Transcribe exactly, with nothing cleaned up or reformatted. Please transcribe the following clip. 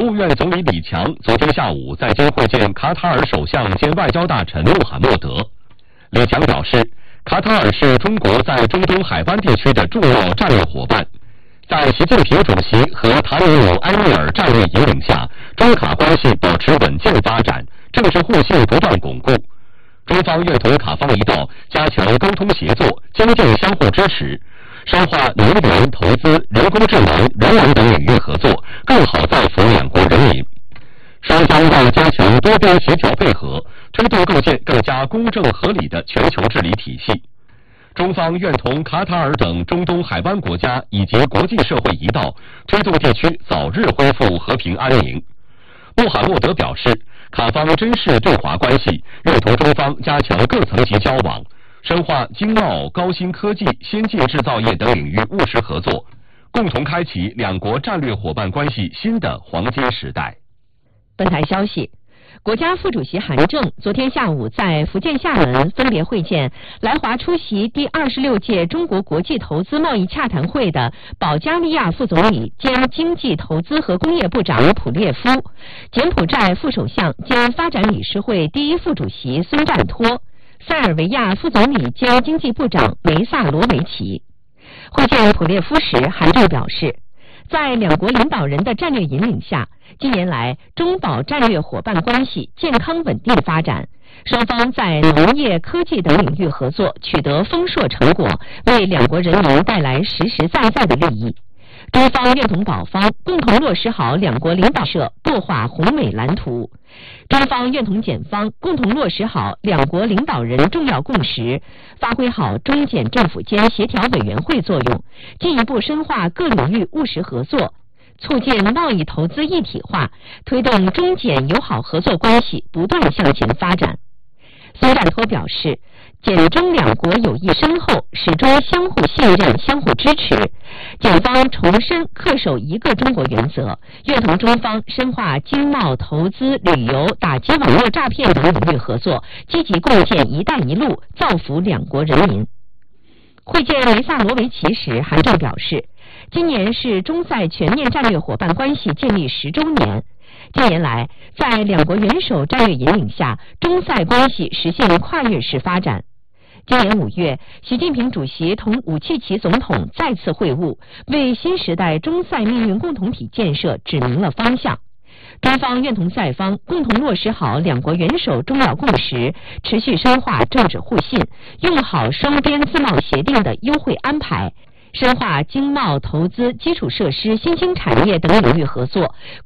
务院总理李强昨天下午在京会见卡塔尔首相兼外交大臣穆罕默德。李强表示，卡塔尔是中国在中东海湾地区的重要战略伙伴。在习近平主席和塔米姆埃米尔战略引领下，中卡关系保持稳健发展，政治互信不断巩固。中方愿同卡方一道，加强沟通协作，精进相互支持，深化能源、投资、人工智能、人文等领域合作，更好造福两国人民。双方要加强多边协调配合，推动构建更加公正合理的全球治理体系。中方愿同卡塔尔等中东海湾国家以及国际社会一道，推动地区早日恢复和平安宁。穆罕默德表示，卡方珍视对华关系，愿同中方加强各层级交往，深化经贸、高新科技、先进制造业等领域务实合作，共同开启两国战略伙伴关系新的黄金时代。 本台消息，国家副主席韩正昨天下午在福建厦门分别会见来华出席第二十六届中国国际投资贸易洽谈会的保加利亚副总理兼经济投资和工业部长普列夫、柬埔寨副首相兼发展理事会第一副主席孙占托、塞尔维亚副总理兼经济部长梅萨罗维奇。会见普列夫时，韩正表示，在两国领导人的战略引领下，近年来中保战略伙伴关系健康稳定发展，双方在农业、科技等领域合作取得丰硕成果，为两国人民带来实实在在的利益。中方愿同保方共同落实好两国领导社擘画宏美蓝图，中方愿同检方共同落实好两国领导人重要共识，发挥好中检政府间协调委员会作用，进一步深化各领域务实合作，促进贸易投资一体化，推动中检友好合作关系不断向前发展。孙占托表示，柬中两国友谊深厚，始终相互信任、相互支持。检方重申恪守一个中国原则，愿同中方深化经贸、投资、旅游、打击网络诈骗等领域合作，积极共建“一带一路”，造福两国人民。会见梅萨罗维奇时，韩正表示，今年是中塞全面战略伙伴关系建立十周年。近年来，在两国元首战略引领下，中塞关系实现跨越式发展。今年五月，习近平主席同武契奇总统再次会晤，为新时代中塞命运共同体建设指明了方向。中方愿同塞方共同落实好两国元首重要共识，持续深化政治互信，用好双边自贸协定的优惠安排，深化经贸、投资、基础设施、新兴产业等领域合作。